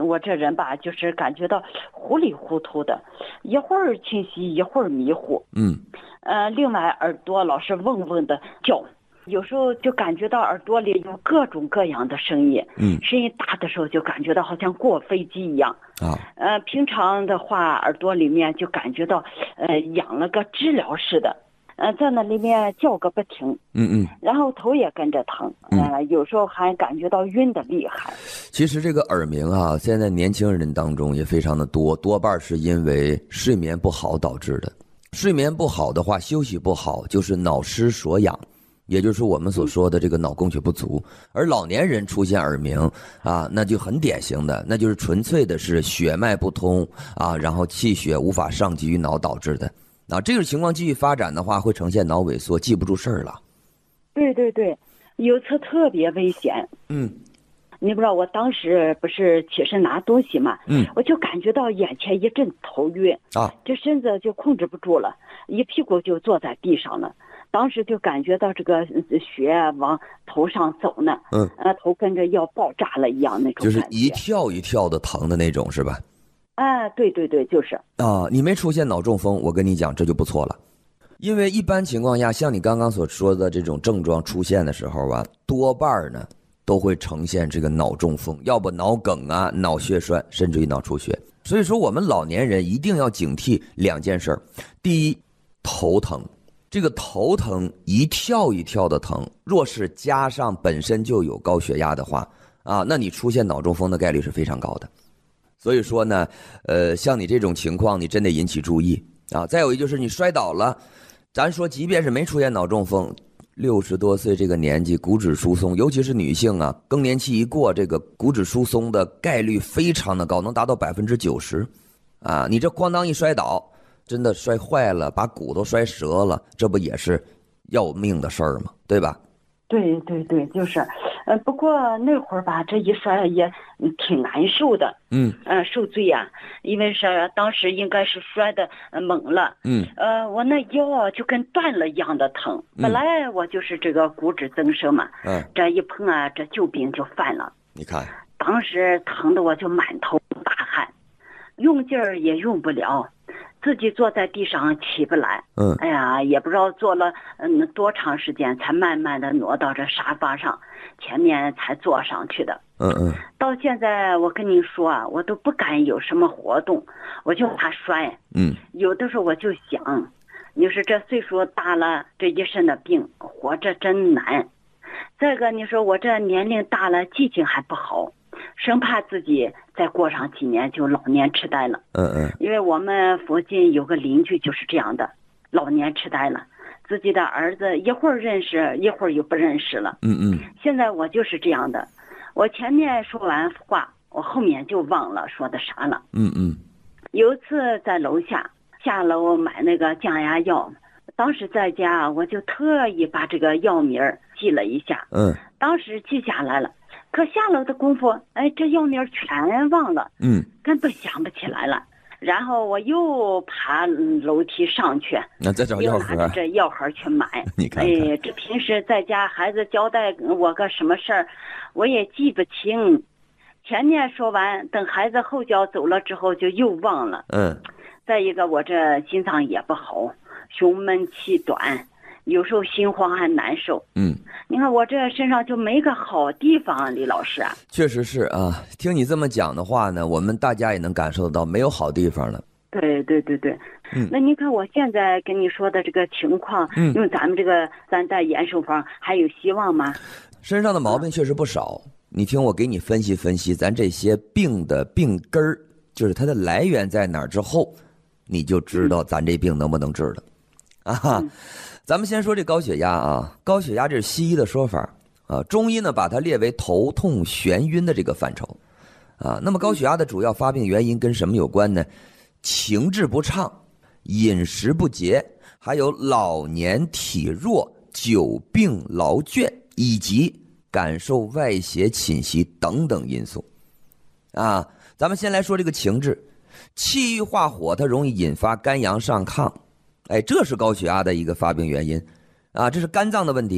我这人吧，就是感觉到糊里糊涂的，一会儿清晰，一会儿迷糊。另外耳朵老是嗡嗡的叫，有时候就感觉到耳朵里有各种各样的声音。声音大的时候就感觉到好像过飞机一样。平常的话耳朵里面就感觉到养了个知了似的。在那里面叫个不停。然后头也跟着疼。有时候还感觉到晕的厉害。 其实这个耳鸣啊，现在年轻人当中也非常的多，多半是因为睡眠不好导致的。睡眠不好的话，休息不好，就是脑失所养，也就是我们所说的这个脑供血不足。而老年人出现耳鸣啊，那就很典型的，那就是纯粹的是血脉不通啊，然后气血无法上集于脑导致的。这种情况继续发展的话，会呈现脑萎缩，记不住事儿了。 对对对，有次特别危险。你不知道我当时不是起身拿东西嘛，我就感觉到眼前一阵头晕这身子就控制不住了，一屁股就坐在地上了。当时就感觉到这个血往头上走呢，头跟着要爆炸了一样那种感觉， 就是一跳一跳的疼的那种，是吧？ 对对对，就是你没出现脑中风，我跟你讲这就不错了。因为一般情况下，像你刚刚所说的这种症状出现的时候啊，多半呢都会呈现这个脑中风，要不脑梗啊、脑血栓，甚至于脑出血。所以说我们老年人一定要警惕两件事。第一，头疼，这个头疼一跳一跳的疼，若是加上本身就有高血压的话那你出现脑中风的概率是非常高的。所以说呢像你这种情况你真得引起注意再有一就是你摔倒了，咱说即便是没出现脑中风，60多岁这个年纪骨质疏松，尤其是女性更年期一过，这个骨质疏松的概率非常的高，能达到90%你这咣当一摔倒，真的摔坏了，把骨头摔折了，这不也是要命的事儿吗？对吧？ 对对对，就是不过那会儿吧，这一摔也挺难受的。受罪因为是当时应该是摔的猛了。我那腰就跟断了一样的疼。本来我就是这个骨质增生嘛。这一碰这旧病就犯了。 你看， 当时疼的我就满头大汗，用劲儿也用不了。自己坐在地上起不来。也不知道坐了多长时间才慢慢的挪到这沙发上，前面才坐上去的。到现在我跟你说我都不敢有什么活动，我就怕摔。有的时候我就想，你说这岁数大了，这一身的病，活着真难。再个你说我这年龄大了，记性还不好，生怕自己再过上几年就老年痴呆了。因为我们附近有个邻居就是这样的，老年痴呆了，自己的儿子一会儿认识，一会儿又不认识了。现在我就是这样的，我前面说完话，我后面就忘了说的啥了。有一次在楼下楼买那个降压药，当时在家我就特意把这个药名记了一下。当时记下来了，可下楼的功夫，这药名全忘了。根本想不起来了。然后我又爬楼梯上去， 再找药盒， 又拿着这药盒去买。 你看， 这平时在家孩子交代我个什么事儿，我也记不清。前面说完，等孩子后脚走了之后就又忘了。再一个我这心脏也不好，胸闷气短，有时候心慌还难受。你看我这身上就没个好地方，李老师确实是听你这么讲的话呢，我们大家也能感受得到没有好地方了。 对对对对。那您看我现在跟你说的这个情况，用咱们这个3代延寿方还有希望吗？ 身上的毛病确实不少，你听我给你分析分析咱这些病的病根儿，就是它的来源在哪儿之后，你就知道咱这病能不能治了。咱们先说这高血压高血压这是西医的说法中医呢把它列为头痛眩晕的这个范畴那么高血压的主要发病原因跟什么有关呢？情志不畅、饮食不节，还有老年体弱、久病劳倦，以及感受外邪侵袭等等因素咱们先来说这个情志，气郁化火，它容易引发肝阳上亢，这是高血压的一个发病原因这是肝脏的问题。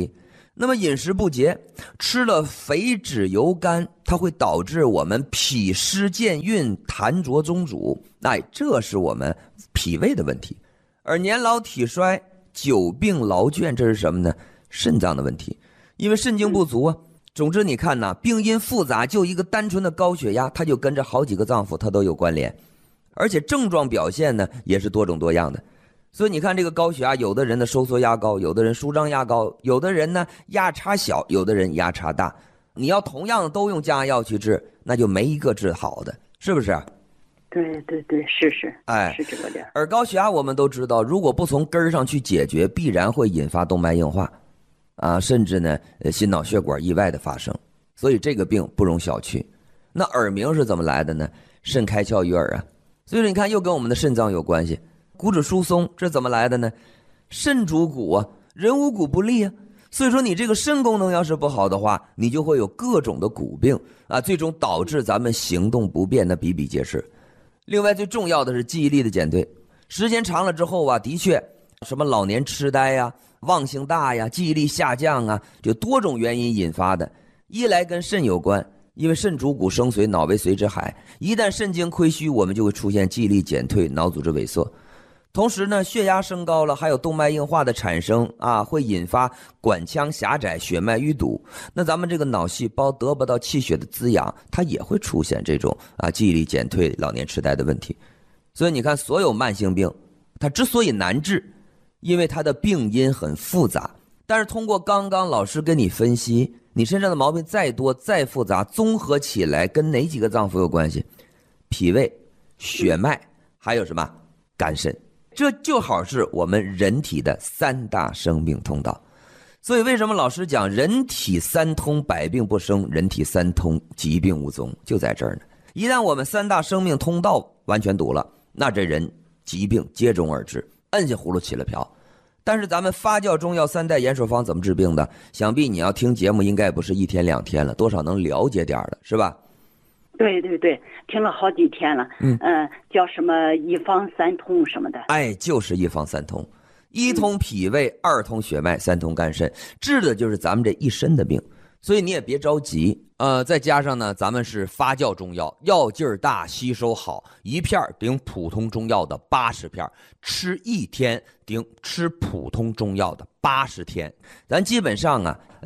那么饮食不节，吃了肥脂油甘，它会导致我们脾湿健运、痰浊中阻，这是我们脾胃的问题。而年老体衰、久病劳倦，这是什么呢？肾脏的问题，因为肾精不足啊。总之你看呐，病因复杂，就一个单纯的高血压，它就跟着好几个脏腑它都有关联，而且症状表现呢也是多种多样的。所以你看这个高血压，有的人的收缩压高，有的人舒张压高，有的人呢压差小，有的人压差大。你要同样的都用降压药去治，那就没一个治好的，是不是？ 对对对，是是这个点。 而高血压我们都知道，如果不从根儿上去解决，必然会引发动脉硬化甚至呢心脑血管意外的发生。所以这个病不容小觑。那耳鸣是怎么来的呢？肾开窍于耳啊，所以你看又跟我们的肾脏有关系。骨质疏松这怎么来的呢？肾主骨啊，人无骨不立啊。所以说你这个肾功能要是不好的话，你就会有各种的骨病最终导致咱们行动不便的比比皆是。另外最重要的是记忆力的减退，时间长了之后的确什么老年痴呆呀、忘性大呀、记忆力下降就多种原因引发的。一来跟肾有关，因为肾主骨生髓，脑为髓之海，一旦肾精亏虚，我们就会出现记忆力减退、脑组织萎缩。同时呢，血压升高了，还有动脉硬化的产生会引发管腔狭窄、血脉淤堵。那咱们这个脑细胞得不到气血的滋养，它也会出现这种记忆力减退、老年痴呆的问题。所以你看，所有慢性病它之所以难治，因为它的病因很复杂。但是通过刚刚老师跟你分析，你身上的毛病再多再复杂，综合起来跟哪几个脏腑有关系？脾胃、血脉，还有什么？肝肾。这就好是我们人体的三大生命通道。所以为什么老师讲人体三通，百病不生，人体三通，疾病无踪，就在这儿呢。一旦我们三大生命通道完全堵了，那这人疾病接踵而至，摁下葫芦起了瓢。但是咱们发酵中药三代延寿方怎么治病的？想必你要听节目应该不是一天两天了，多少能了解点了，是吧？ 对对对，听了好几天了。叫什么一方三通什么的。 就是一方三通，一通脾胃，二通血脉，三通肝肾，治的就是咱们这一身的病。所以你也别着急。再加上呢，咱们是发酵中药，药劲儿大，吸收好，一片顶普通中药的80片，吃1天顶吃普通中药的80天。咱基本上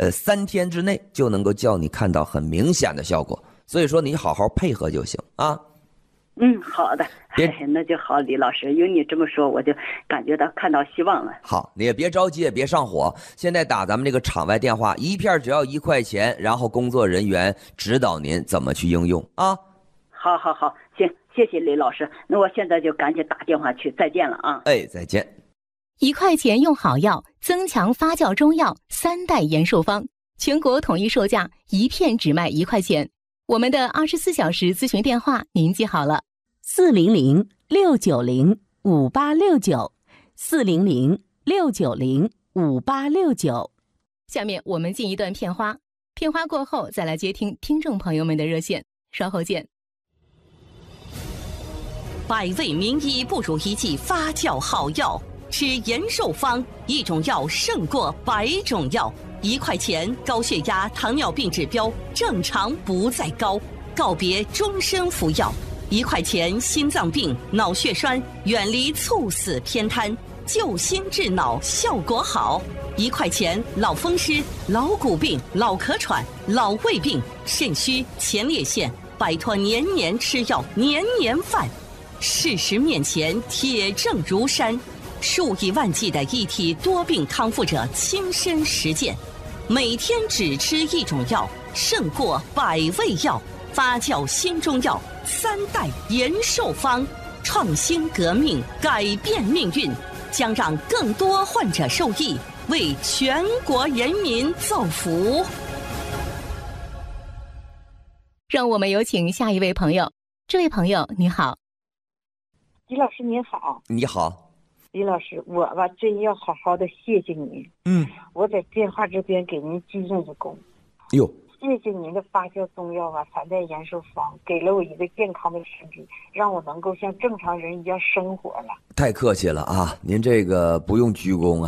3天之内就能够叫你看到很明显的效果。所以说你好好配合就行好的。那就好，李老师，有你这么说，我就感觉到看到希望了。 好，你也别着急，也别上火。现在打咱们这个场外电话，一片只要1块钱，然后工作人员指导您怎么去应用好，行，谢谢李老师。那我现在就赶紧打电话去，再见了再见。 1块钱用好药，增强发酵中药3代延寿方，全国统一售价，一片只卖1块钱。我们的24小时咨询电话您记好了，400-690-5869，400-690-5869。下面我们进一段片花，片花过后再来接听听众朋友们的热线，稍后见。 百味名医不如一剂发酵好药，吃延寿方，一种药胜过100种药。1块钱，高血压、糖尿病指标正常不再高，告别终身服药。1块钱，心脏病、脑血栓远离猝死偏瘫，救心治脑效果好。1块钱，老风湿、老骨病、老咳喘、老胃病、肾虚、前列腺，摆脱年年吃药、年年犯。事实面前，铁证如山，数以万计的一体多病康复者亲身实践。每天只吃一种药，胜过100味药。发酵新中药3代延寿方，创新革命，改变命运，将让更多患者受益，为全国人民造福。 让我们有请下一位朋友。这位朋友你好。 李老师您好。 你好。 李老师，我真要好好的谢谢您。我在电话这边给您鞠一躬。谢谢您的发酵中药3代延寿方，给了我一个健康的身体，让我能够像正常人一样生活了。 太客气了您这个不用鞠躬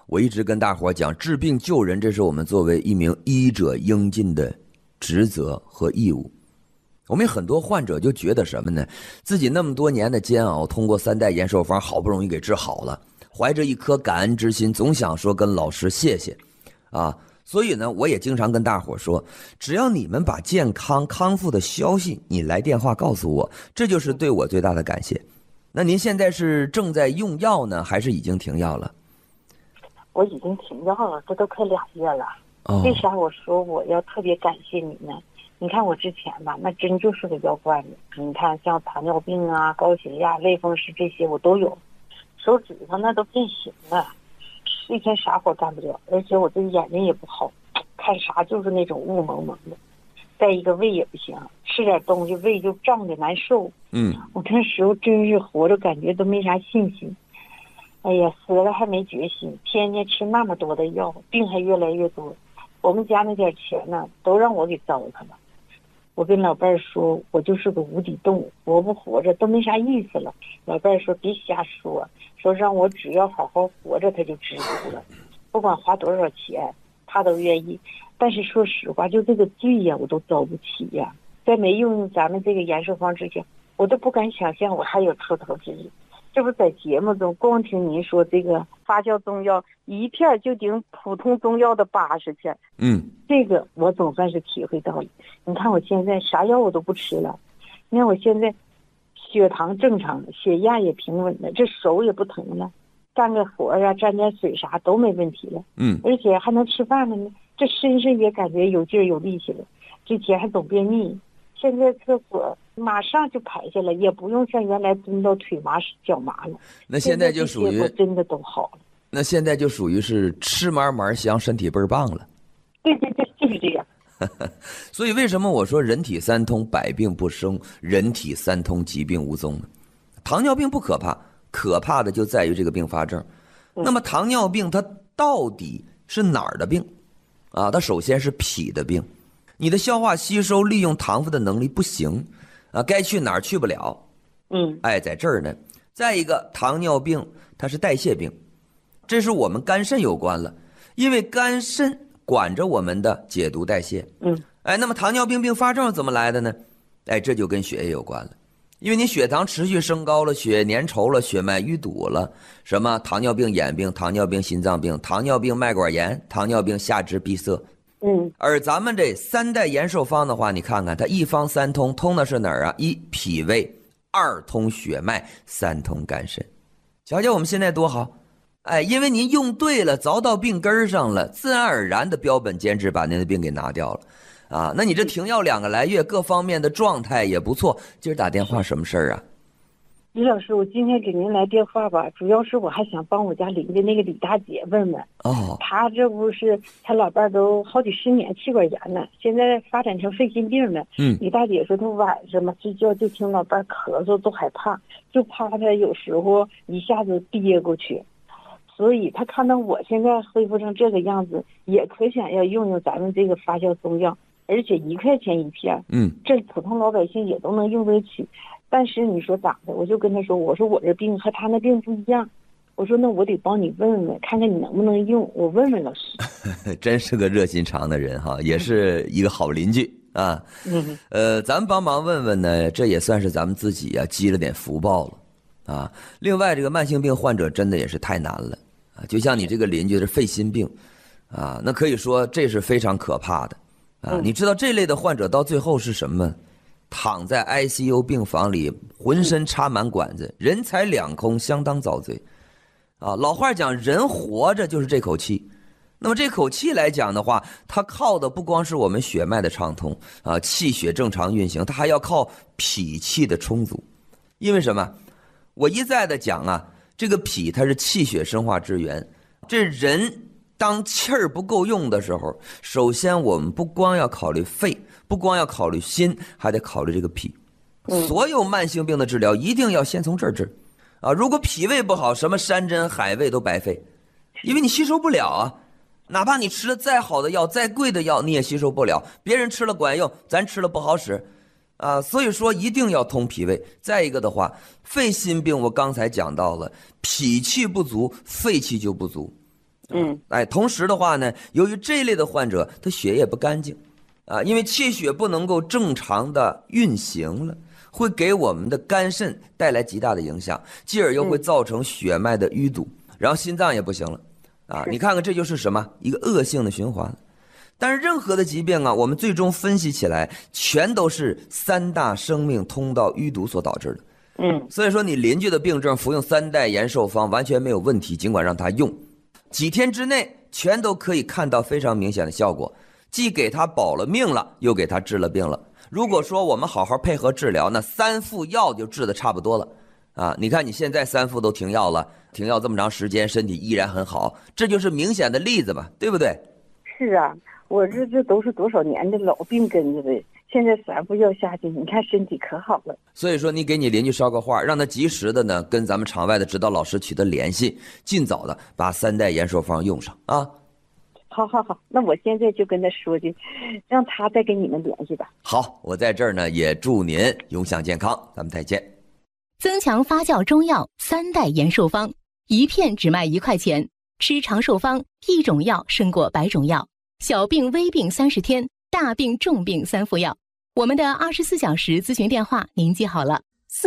我一直跟大伙讲，治病救人，这是我们作为一名医者应尽的职责和义务。我们很多患者就觉得什么呢？自己那么多年的煎熬，通过3代延寿方好不容易给治好了，怀着一颗感恩之心，总想说跟老师谢谢啊。所以呢，我也经常跟大伙说，只要你们把健康康复的消息你来电话告诉我，这就是对我最大的感谢。那您现在是正在用药呢，还是已经停药了？ 我已经停药了，这都快2月了。为啥我说我要特别感谢你呢？你看我之前吧，那真就是个药罐子。你看像糖尿病啊、高血压、类风湿这些我都有，手指头那都变形了，一天啥活干不了，而且我这眼睛也不好，看啥就是那种雾蒙蒙的。再一个胃也不行，吃点东西胃就胀得难受。我那时候真是活着感觉都没啥信心。哎呀，死了还没决心，天天吃那么多的药，病还越来越多。我们家那点钱呢，都让我给糟蹋了。我跟老伴儿说，我就是个无底洞，活不活着都没啥意思了。老伴儿说别瞎说，说让我只要好好活着他就知足了，不管花多少钱他都愿意。但是说实话，就这个罪呀我都遭不起呀。在没用咱们这个延寿方之前，我都不敢想象我还有出头之日。这不在节目中光听您说这个发酵中药一片就顶普通中药的80钱，这个我总算是体会到了。你看我现在啥药我都不吃了，你看我现在血糖正常了，血压也平稳了，这手也不疼了，干个活啊沾点水啥都没问题了，而且还能吃饭了呢，这身上也感觉有劲儿有力气了。之前还总便秘，现在厕所马上就排下来，也不用像原来蹲到腿麻脚麻了。 那现在就属于真的都好了。 那现在就属于是吃嘛嘛香，身体倍儿棒了。 对，就是这样。 所以为什么我说人体3通百病不生，人体3通疾病无踪呢？糖尿病不可怕，可怕的就在于这个并发症。那么糖尿病它到底是哪儿的病啊？它首先是脾的病，你的消化吸收利用糖分的能力不行啊，该去哪儿去不了。在这儿呢。再一个，糖尿病它是代谢病，这是我们肝肾有关了，因为肝肾管着我们的解毒代谢。那么糖尿病并发症怎么来的呢？这就跟血液有关了，因为你血糖持续升高了，血粘稠了，血脉淤堵了，什么糖尿病眼病、糖尿病心脏病、糖尿病脉管炎、糖尿病下肢闭塞。而咱们这3代延寿方的话，你看看它一方3通，通的是哪儿啊？1脾胃，2通血脉，3通肝肾。瞧瞧我们现在多好，因为您用对了，凿到病根上了，自然而然的标本兼治把您的病给拿掉了啊。那你这停药2个来月，各方面的状态也不错。今儿打电话什么事儿啊？ 李老师，我今天给您来电话吧，主要是我还想帮我家邻居那个李大姐问问。她这不是她老伴都好几10年气管炎了，现在发展成肺心病了。李大姐说她晚上嘛睡觉就听老伴咳嗽都害怕，就怕她有时候一下子憋过去，所以她看到我现在恢复成这个样子，也可想要用用咱们这个发酵中药，而且1块钱1片，这普通老百姓也都能用得起。但是你说咋的？我就跟他说，我说我这病和他那病不一样，我说那我得帮你问问，看看你能不能用，我问问老师。 真是个热心肠的人哈，也是一个好邻居啊。咱们帮忙问问呢，这也算是咱们自己积了点福报了啊。另外，这个慢性病患者真的也是太难了啊，就像你这个邻居是肺心病啊，那可以说这是非常可怕的啊。你知道这类的患者到最后是什么？躺在 ICU 病房里，浑身插满管子，人财两空，相当遭罪啊。老话讲，人活着就是这口气。那么这口气来讲的话，它靠的不光是我们血脉的畅通啊，气血正常运行，它还要靠脾气的充足。因为什么？我一再的讲啊，这个脾它是气血生化之源。这人当气儿不够用的时候，首先我们不光要考虑肺，不光要考虑心，还得考虑这个脾。所有慢性病的治疗一定要先从这儿治啊！如果脾胃不好，什么山珍海味都白费，因为你吸收不了啊。哪怕你吃了再好的药，再贵的药，你也吸收不了。别人吃了管用，咱吃了不好使啊。所以说一定要通脾胃。再一个的话，肺心病我刚才讲到了，脾气不足，肺气就不足。 同时的话呢，由于这一类的患者他血液不干净因为气血不能够正常的运行了，会给我们的肝肾带来极大的影响，继而又会造成血脉的淤堵，然后心脏也不行了你看看这就是什么一个恶性的循环。但是任何的疾病我们最终分析起来全都是3大生命通道淤堵所导致的。所以说你邻居的病症服用3代延寿方完全没有问题，尽管让他用几天之内全都可以看到非常明显的效果，既给他保了命了，又给他治了病了。如果说我们好好配合治疗，那3副药就治得差不多了你看你现在3副都停药了，停药这么长时间，身体依然很好，这就是明显的例子嘛，对不对？ 是啊，我这都是多少年的老病根子的，现在3副药下去，你看身体可好了。 所以说你给你邻居捎个话，让他及时的呢跟咱们场外的指导老师取得联系，尽早的把3代延寿方用上好，那我现在就跟他说去，让他再跟你们联系吧。 好，我在这儿呢也祝您永享健康，咱们再见。 增强发酵中药3代延寿方，一片只卖1块钱，吃长寿方，1种药胜过100种药，小病微病30天，大病重病3副药。我们的24小时咨询电话您记好了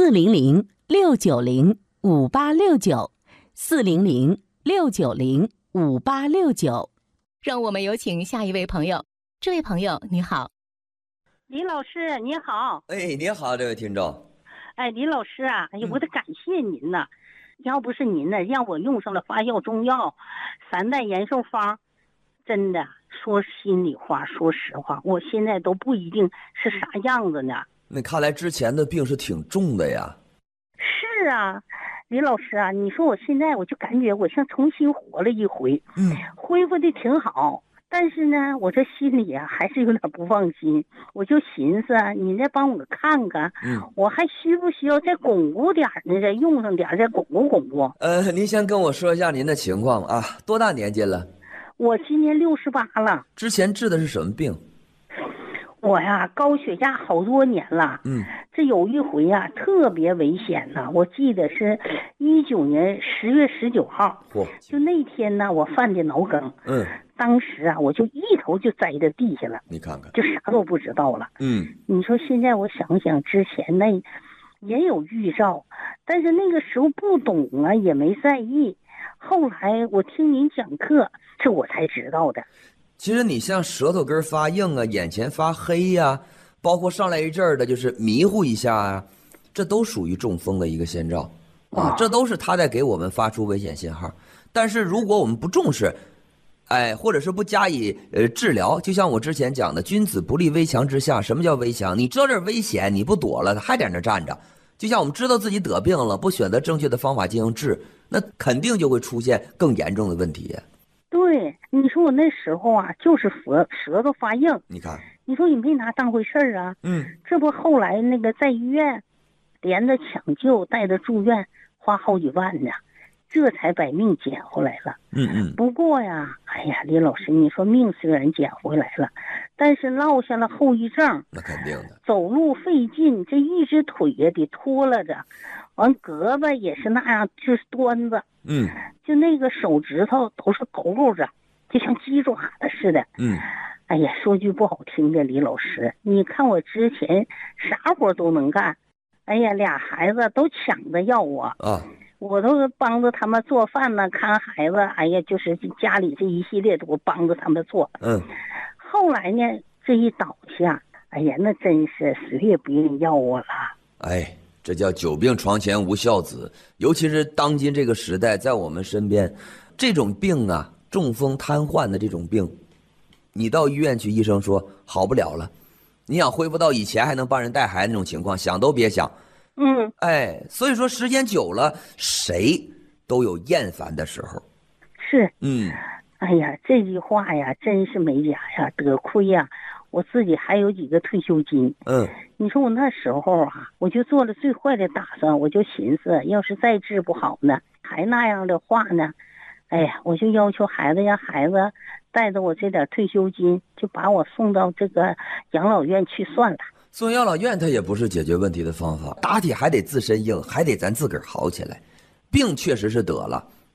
，400-690-5869，400-690-5869。让我们有请下一位朋友。这位朋友你好。 李老师你好。 你好，这位听众。 李老师我得感谢您呐，要不是您呢让我用上了发酵中药3代延寿方，真的说心里话，说实话，我现在都不一定是啥样子呢。 那看来之前的病是挺重的呀。 是啊，李老师你说我现在我就感觉我像重新活了一回，恢复的挺好。但是呢，我这心里还是有点不放心，我就寻思你再帮我看看，我还需不需要再巩固点呢？再用上点，再巩固巩固。 您先跟我说一下您的情况多大年纪了？ 我今年68了。 之前治的是什么病？ 我高血压好多年了。这有一回特别危险呢，我记得是19年10月19号，就那天呢我犯的脑梗。当时我就一头就栽在地下了， 你看看， 就啥都不知道了。你说现在我想想，之前那也有预兆，但是那个时候不懂也没在意。后来我听您讲课，这我才知道的。 其实你像舌头根发硬眼前发黑包括上来一阵儿的就是迷糊一下这都属于中风的一个先兆这都是他在给我们发出危险信号。但是如果我们不重视或者是不加以治疗，就像我之前讲的，君子不立危墙之下。什么叫危墙？你知道这危险，你不躲了，还在那站着。就像我们知道自己得病了，不选择正确的方法进行治，那肯定就会出现更严重的问题。 对，你说我那时候就是舌头发硬， 你看， 你说你没拿当回事儿这不后来那个在医院连着抢救带着住院，花好几万呢，这才把命捡回来了。不过李老师，你说命虽然捡回来了，但是落下了后遗症。 那肯定的， 走路费劲，这一只腿得拖拉着，完胳膊也是那样，就是端着。就那个手指头都是勾勾着，就像鸡爪子似的。说句不好听的，李老师，你看我之前啥活都能干，俩孩子都抢着要我我都帮着他们做饭呢，看孩子，就是家里这一系列的我帮着他们做。后来呢，这一倒下，那真是谁也不愿意要我了。 这叫久病床前无孝子。尤其是当今这个时代，在我们身边，这种病中风瘫痪的这种病，你到医院去，医生说好不了了，你想恢复到以前还能帮人带孩子那种情况，想都别想。所以说时间久了，谁都有厌烦的时候。 是。这句话真是没假得亏我自己还有几个退休金。你说我那时候我就做了最坏的打算，我就寻思，要是再治不好呢，还那样的话呢，我就要求孩子，让孩子带着我这点退休金，就把我送到这个养老院去算了。 送养老院它也不是解决问题的方法，打铁还得自身硬，还得咱自个儿好起来。病确实是得了，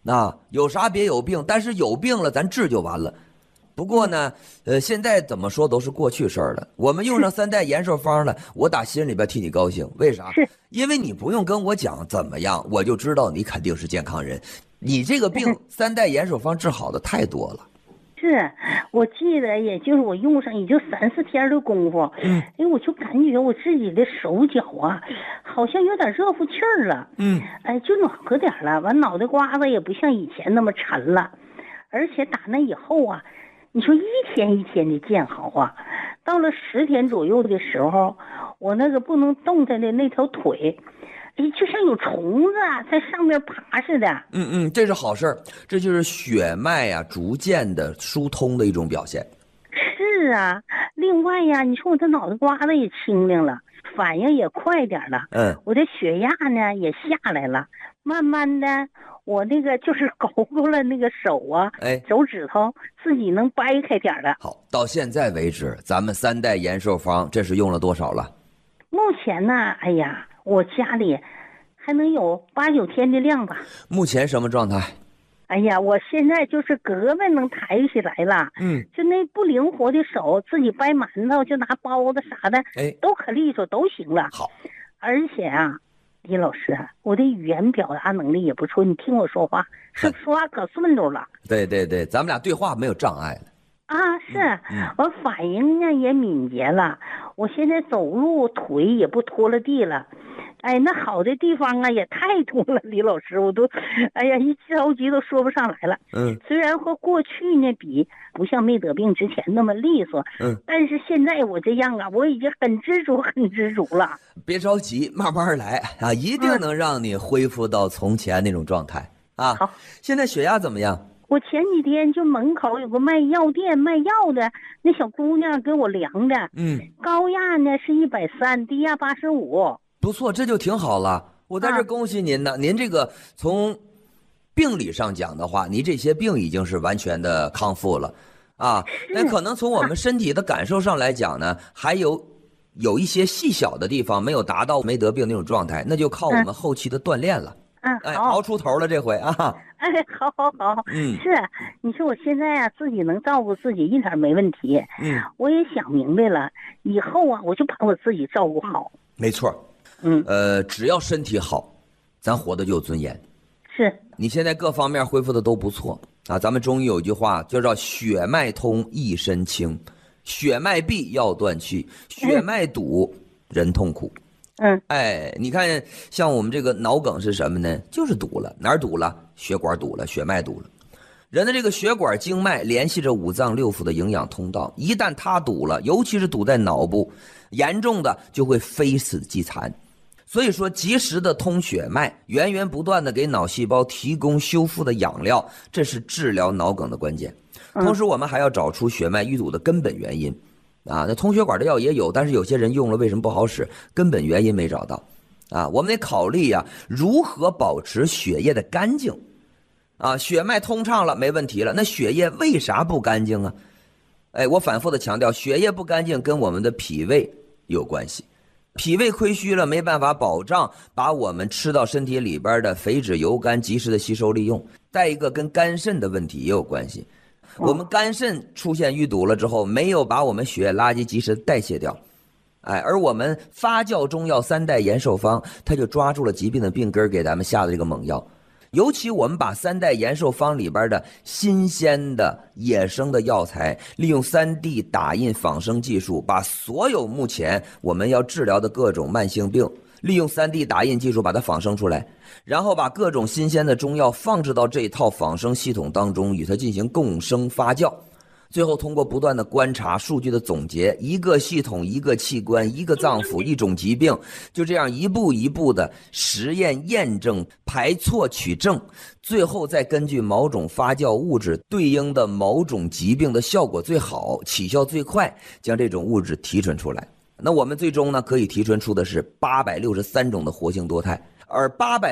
有啥别有病，但是有病了咱治就完了。不过呢，现在怎么说都是过去事儿了。我们用上3代延寿方了，我打心里边替你高兴。为啥？因为你不用跟我讲怎么样，我就知道你肯定是健康人。你这个病3代延寿方治好的太多了。 是，我记得也就是我用上也就3、4天的功夫，我就感觉我自己的手脚啊，好像有点热乎气儿了，就暖和点了。完脑袋瓜子也不像以前那么沉了，而且打那以后啊，你说一天一天的见好啊，到了10天左右的时候，我那个不能动弹的那条腿，就像有虫子在上面爬似的。 这是好事儿，这就是血脉呀逐渐的疏通的一种表现。 是啊，另外呀，你说我这脑袋瓜子也清灵了，反应也快点了。我的血压呢也下来了，慢慢的我那个就是勾了那个手啊，手指头自己能掰开点了。 好，到现在为止，咱们3代延寿方这是用了多少了？ 目前呢，我家里还能有8、9天的量吧。 目前什么状态？ 我现在就是胳膊能抬起来了，就那不灵活的手，自己掰馒头，就拿包子啥的，都可利索，都行了。 好， 而且啊，李老师，我的语言表达能力也不错，你听我说话，说话可顺溜了。 对，咱们俩对话没有障碍了。 是，我反应呢也敏捷了，我现在走路腿也不拖了地了。那好的地方啊也太多了，李老师，我都一着急都说不上来了。虽然和过去呢比不像没得病之前那么利索，但是现在我这样啊，我已经很知足了。 别着急，慢慢来啊，一定能让你恢复到从前那种状态啊。 好， 现在血压怎么样？ 我前几天就门口有个卖药店卖药的那小姑娘给我量的，高压呢是130，低压85。 不错，这就挺好了。我在这恭喜您呢。您这个从病理上讲的话，您这些病已经是完全的康复了啊。那可能从我们身体的感受上来讲呢，还有一些细小的地方没有达到没得病那种状态，那就靠我们后期的锻炼了。熬出头了这回啊。 好。是，你说我现在啊自己能照顾自己一点没问题。我也想明白了，以后啊我就把我自己照顾好。 没错。只要身体好，咱活得就有尊严。 是， 你现在各方面恢复的都不错啊。咱们中医有句话叫血脉通一身轻，血脉闭药断去，血脉堵人痛苦。你看像我们这个脑梗是什么呢？就是堵了，哪儿堵了？血管堵了，血脉堵了。人的这个血管经脉联系着5脏6腑的营养通道，一旦它堵了，尤其是堵在脑部，严重的就会非死即残。所以说及时的通血脉，源源不断的给脑细胞提供修复的养料，这是治疗脑梗的关键。同时我们还要找出血脉淤堵的根本原因啊。那通血管的药也有，但是有些人用了为什么不好使？根本原因没找到啊。我们得考虑啊，如何保持血液的干净啊。血脉通畅了没问题了，那血液为啥不干净啊？我反复的强调，血液不干净跟我们的脾胃有关系。脾胃亏虚了，没办法保障把我们吃到身体里边的肥脂油甘及时的吸收利用。再一个跟肝肾的问题也有关系，我们肝肾出现淤堵了之后，没有把我们血液垃圾及时代谢掉，而我们发酵中药3代延寿方，它就抓住了疾病的病根，给咱们下的这个猛药。尤其我们把3代延寿方里边的新鲜的野生的药材，利用3D 打印仿生技术，把所有目前我们要治疗的各种慢性病，利用3D 打印技术把它仿生出来，然后把各种新鲜的中药放置到这套仿生系统当中，与它进行共生发酵。最后通过不断的观察数据的总结，一个系统一个器官一个脏腑一种疾病，就这样一步一步的实验验证排错取证，最后再根据某种发酵物质对应的某种疾病的效果最好起效最快，将这种物质提纯出来。那我们最终呢可以提纯出的是863种的活性多肽，而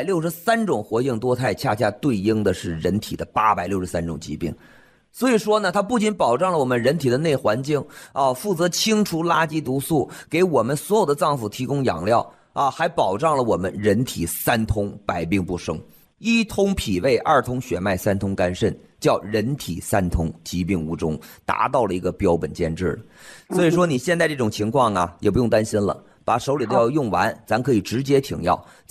863种活性多肽恰恰对应的是人体的863种疾病。所以说呢，它不仅保障了我们人体的内环境啊，负责清除垃圾毒素，给我们所有的脏腑提供养料啊，还保障了我们人体3通，百病不生。 一通脾胃，二通血脉，三通肝肾，叫人体三通，疾病无终，达到了一个标本兼治了。所以说你现在这种情况啊，也不用担心了，把手里的药用完，咱可以直接停药。